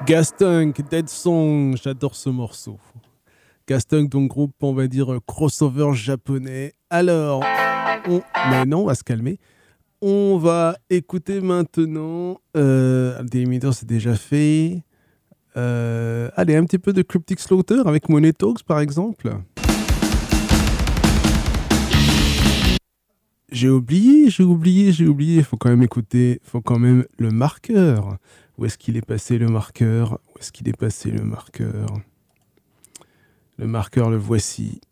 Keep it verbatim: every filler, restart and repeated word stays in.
Gastunk, Dead Song, j'adore ce morceau. Gastunk, donc groupe, on va dire, crossover japonais. Alors, on... mais non, on va se calmer. On va écouter maintenant... Euh... Délimiter, c'est déjà fait. Euh... Allez, un petit peu de Cryptic Slaughter avec Money Talks, par exemple. J'ai oublié, j'ai oublié, j'ai oublié. Il faut quand même écouter, il faut quand même le marqueur. Où est-ce qu'il est passé le marqueur? Où est-ce qu'il est passé le marqueur? Le marqueur, le voici.